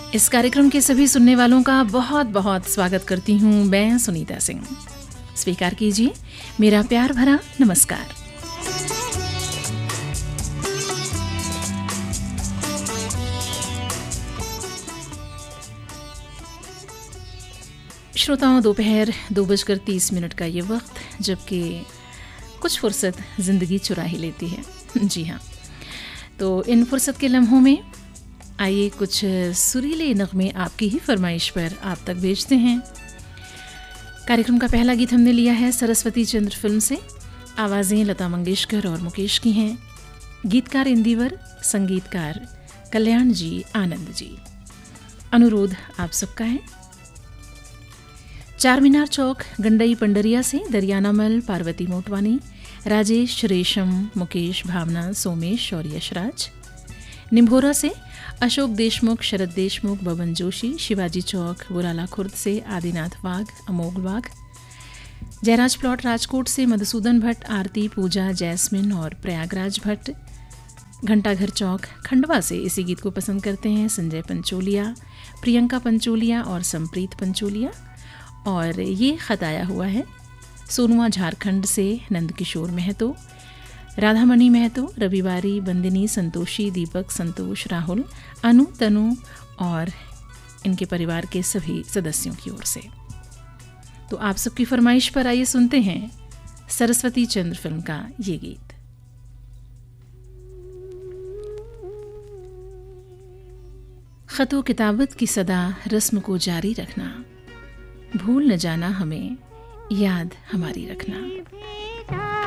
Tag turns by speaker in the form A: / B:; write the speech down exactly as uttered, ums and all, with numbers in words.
A: इस कार्यक्रम के सभी सुनने वालों का बहुत बहुत स्वागत करती हूँ मैं सुनीता सिंह। स्वीकार कीजिए मेरा प्यार भरा नमस्कार। श्रोताओं, दोपहर दो बजकर तीस मिनट का ये वक्त जबकि कुछ फुर्सत ज़िंदगी चुरा ही लेती है। जी हाँ, तो इन फुर्सत के लम्हों में आइए कुछ सुरीले नगमे आपकी ही फरमाइश पर आप तक भेजते हैं। कार्यक्रम का पहला गीत हमने लिया है सरस्वती चंद्र फिल्म से। आवाज़ें लता मंगेशकर और मुकेश की हैं। गीतकार इंदिवर, संगीतकार कल्याण जी आनंद जी। अनुरोध आप सबका है। चार मीनार चौक गंडई पंडरिया से दरियानामल, पार्वती मोटवानी, राजेश, रेशम, मुकेश, भावना, सोमेश और यशराज। निम्भोरा से अशोक देशमुख, शरद देशमुख, बबन जोशी। शिवाजी चौक बुराला खुर्द से आदिनाथ वाघ, अमोघ वाघ। जयराज प्लॉट राजकोट से मधुसूदन भट्ट, आरती, पूजा, जैस्मिन और प्रयागराज भट्ट। घंटाघर चौक खंडवा से इसी गीत को पसंद करते हैं संजय पंचोलिया, प्रियंका पंचोलिया और संप्रीत पंचोलिया। और ये खत आया हुआ है सोनुआ झारखंड से नंदकिशोर महतो, राधामणि महतो, रविवारी, बंदिनी, संतोषी, दीपक, संतोष, राहुल, अनु, तनु और इनके परिवार के सभी सदस्यों की ओर से। तो आप सबकी फरमाइश पर आइए सुनते हैं सरस्वती चंद्र फिल्म का ये गीत। खतो किताबत की सदा रस्म को जारी रखना, भूल न जाना हमें, याद हमारी रखना।